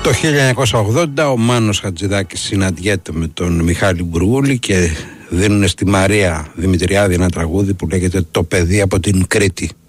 Το 1980 ο Μάνος Χατζηδάκης συναντιέται με τον Μιχάλη Μπουργούλη και δίνουν στη Μαρία Δημητριάδη ένα τραγούδι που λέγεται «Το παιδί από την Κρήτη».